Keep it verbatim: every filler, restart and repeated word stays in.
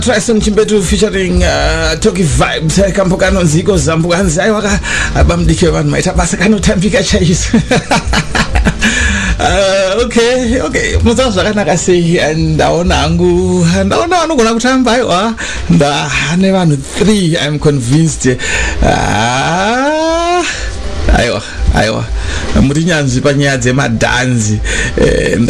Tristan Chimbetu featuring uh, Toki Vibes Kampokano Nziko Zambuanzi aiwaka abamdike vanhu maita basa kanotambika chaizvo. Uh, okay, okay. Muzva zvakanaka sei ndaona hangu ndaona vanogona kutamba aiwa ndane vanhu three I'm convinced. Ah, aiwa aiwa muri nyanzvi panyaya dzemadhanzi.